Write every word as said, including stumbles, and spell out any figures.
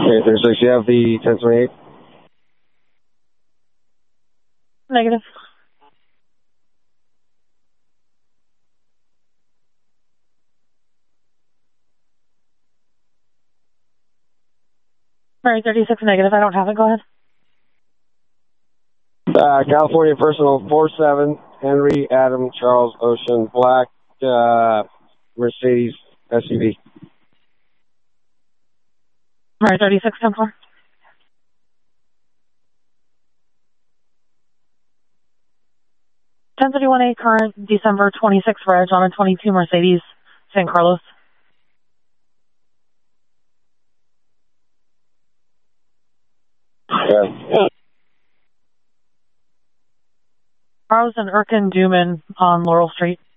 Okay, thirty-six, you have the ten twenty-eight? Negative. Murray thirty-six, negative. I don't have it. Go ahead. Uh, California Personal four seven, Henry Adam Charles Ocean, black uh, Mercedes S U V. Murray thirty-six, ten four. ten thirty-one A, current December twenty-sixth reg on a twenty-two Mercedes San Carlos. Yeah. Charles and Erkin Duman on Laurel Street.